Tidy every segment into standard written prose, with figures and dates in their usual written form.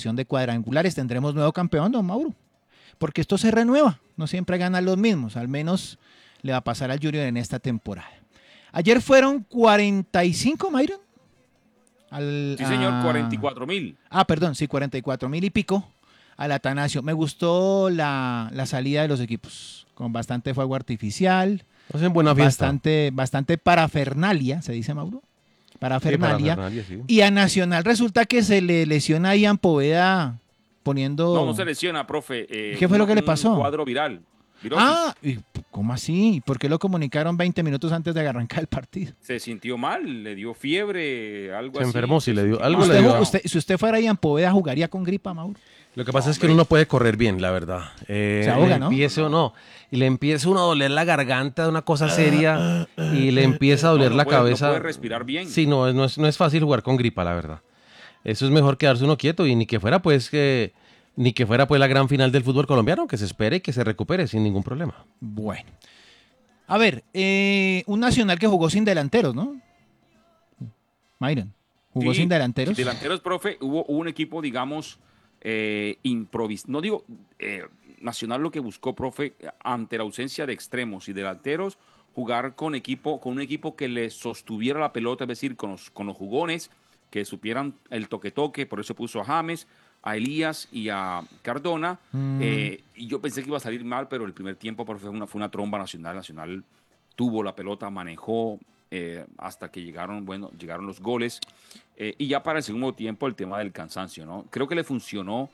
rotación de cuadrangulares. Tendremos nuevo campeón, don Mauro. Porque esto se renueva. No siempre ganan los mismos. Al menos le va a pasar al Junior en esta temporada. Ayer fueron 45, Myron. Sí, señor, 44.000. Perdón, sí, 44.000 y pico al Atanasio. Me gustó la salida de los equipos, con bastante fuego artificial. Hacen buena fiesta. Bastante parafernalia, se dice, Mauro. Parafernalia. Sí, parafernalia, sí. Y a Nacional resulta que se le lesiona a Ian Poveda poniendo... No se lesiona, profe. ¿Qué fue lo que le pasó? Un cuadro viral. ¿Cómo así? ¿Por qué lo comunicaron 20 minutos antes de arrancar el partido? Se sintió mal, le dio fiebre, algo así. Se enfermó, sí, le dio algo. Si usted fuera Ian Poveda, ¿jugaría con gripa, Mauro? Lo que pasa es que uno no puede correr bien, la verdad. Se ahoga, ¿no? Y le empieza uno a doler la garganta de una cosa seria y le empieza a doler la cabeza. No puede respirar bien. Sí, no es fácil jugar con gripa, la verdad. Eso es mejor quedarse uno quieto y ni que fuera la gran final del fútbol colombiano, que se espere y que se recupere sin ningún problema. Bueno. A ver, un Nacional que jugó sin delanteros, ¿no? Myron, jugó sin delanteros. Sin delanteros, profe, hubo un equipo, digamos, improvisado. No digo, Nacional lo que buscó, profe, ante la ausencia de extremos y delanteros, jugar con un equipo que le sostuviera la pelota, es decir, con los jugones, que supieran el toque-toque, por eso puso a James, a Elías y a Cardona, y yo pensé que iba a salir mal, pero el primer tiempo fue una tromba Nacional. Nacional tuvo la pelota, manejó hasta que llegaron los goles, y ya para el segundo tiempo el tema del cansancio, ¿no? Creo que le funcionó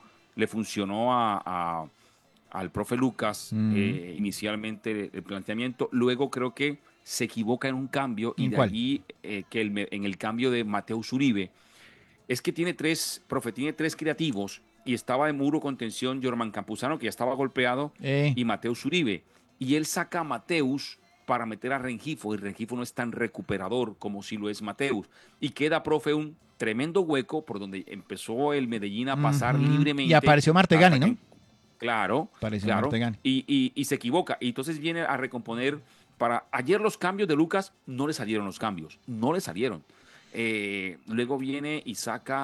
al profe Lucas inicialmente el planteamiento, luego creo que se equivoca en un cambio, y de allí que en el cambio de Mateus Uribe, es que tiene tres creativos, y estaba de muro contención Jorman Campuzano, que ya estaba golpeado, y Mateus Uribe. Y él saca a Mateus para meter a Rengifo, y Rengifo no es tan recuperador como si lo es Mateus. Y queda, profe, un tremendo hueco por donde empezó el Medellín a pasar libremente. Y apareció Martegani, ¿no? Claro. Martegani. Y se equivoca. Y entonces viene a recomponer. Ayer los cambios de Lucas no le salieron los cambios. No le salieron. Luego viene y saca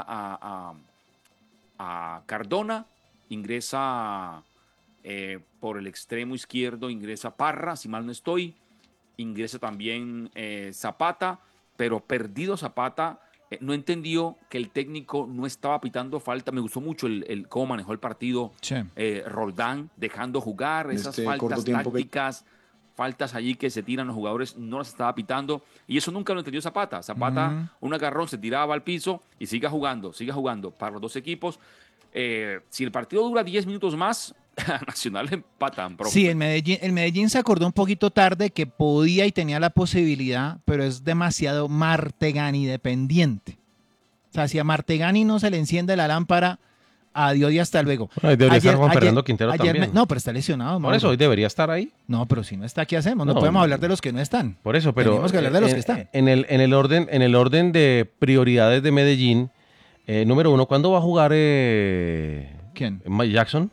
a Cardona, ingresa por el extremo izquierdo, ingresa Parra, si mal no estoy, ingresa también Zapata, pero perdido Zapata, no entendió que el técnico no estaba pitando falta. Me gustó mucho el cómo manejó el partido Roldán, dejando jugar esas faltas tácticas. Faltas allí que se tiran los jugadores, no las estaba pitando, y eso nunca lo entendió Zapata. Un agarrón, se tiraba al piso y siga jugando para los dos equipos. Si el partido dura 10 minutos más, Nacional empatan, profe. Sí, el Medellín se acordó un poquito tarde que podía y tenía la posibilidad, pero es demasiado Martegani dependiente. O sea, si a Martegani no se le enciende la lámpara, adiós y hasta luego. Debería estar Juan Fernando Quintero también. No, pero está lesionado. Por eso, hoy debería estar ahí. No, pero si no está, ¿qué hacemos? No podemos hablar de los que no están. Por eso, pero tenemos que hablar de los que están. En el orden de prioridades de Medellín, número 1, ¿cuándo va a jugar ¿quién? Mike Jackson?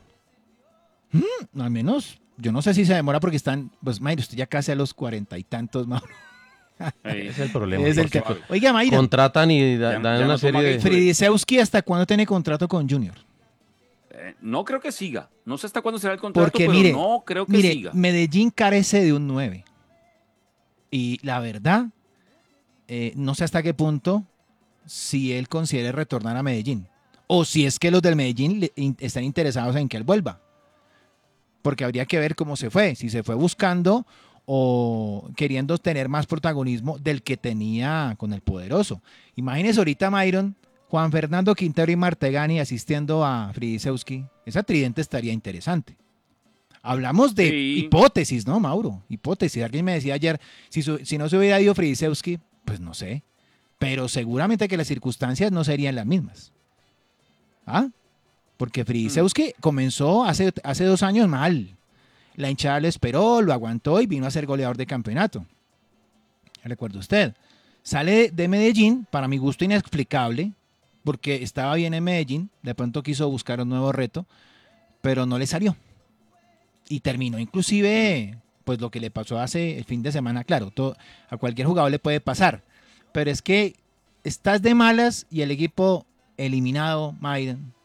Al menos, yo no sé si se demora porque están, pues Mayra, usted ya casi a los 40 y tantos, Mauro. Ese es el problema. Oiga, Mayra. Contratan y dan una serie de... Fridisewski, ¿hasta cuándo tiene contrato con Junior? No creo que siga. No sé hasta cuándo será el contrato, porque, pero no creo que siga. Medellín carece de un 9. Y la verdad, no sé hasta qué punto si él considere retornar a Medellín. O si es que los del Medellín están interesados en que él vuelva. Porque habría que ver cómo se fue. Si se fue buscando o queriendo tener más protagonismo del que tenía con el poderoso. Imagínese ahorita, Myron, Juan Fernando Quintero y Martegani asistiendo a Fridisewski. Esa tridente estaría interesante. Hablamos de hipótesis, ¿no, Mauro? Hipótesis. Alguien me decía ayer, si no se hubiera ido Fridisewski, pues no sé. Pero seguramente que las circunstancias no serían las mismas. ¿Ah? Porque Fridisewski comenzó hace 2 años mal. La hinchada lo esperó, lo aguantó y vino a ser goleador de campeonato. Recuerda usted. Sale de Medellín, para mi gusto inexplicable, porque estaba bien en Medellín, de pronto quiso buscar un nuevo reto, pero no le salió. Y terminó inclusive, pues lo que le pasó hace el fin de semana, claro, a cualquier jugador le puede pasar, pero es que estás de malas y el equipo eliminado, Maiden,